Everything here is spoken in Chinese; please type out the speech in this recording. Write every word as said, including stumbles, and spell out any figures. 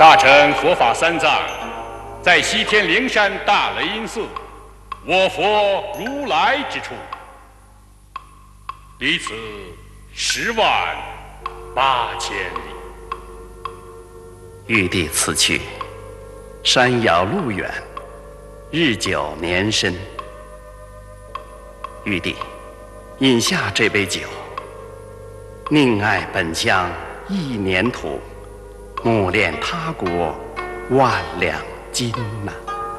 大乘佛法三藏，在西天灵山大雷音寺，我佛如来之处，离此十万八千里。 玉帝此去，山遥路远，日久年深。玉帝，饮下这杯酒，宁爱本乡一年土，慕恋他国万两金呐、啊。